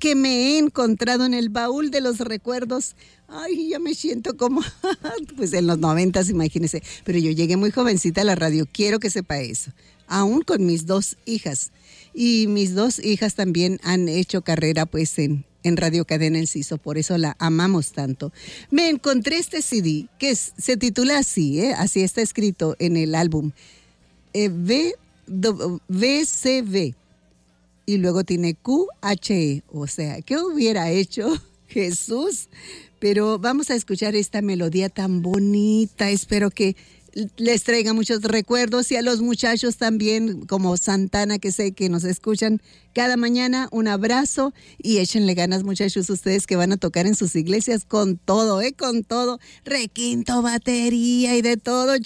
que me he encontrado en el baúl de los recuerdos. Ay, ya me siento como, pues en los 90, imagínese. Pero yo llegué muy jovencita a la radio, quiero que sepa eso. Aún con mis 2 hijas. Y mis 2 hijas también han hecho carrera, pues, en Radio Cadena Enciso, por eso la amamos tanto. Me encontré este CD que se titula así, así está escrito en el álbum, VCV, y luego tiene QHE, o sea, ¿qué hubiera hecho Jesús? Pero vamos a escuchar esta melodía tan bonita, espero que les traiga muchos recuerdos, y a los muchachos también, como Santana, que sé que nos escuchan cada mañana, un abrazo, y échenle ganas, muchachos, ustedes que van a tocar en sus iglesias con todo, con todo, requinto, batería y de todo.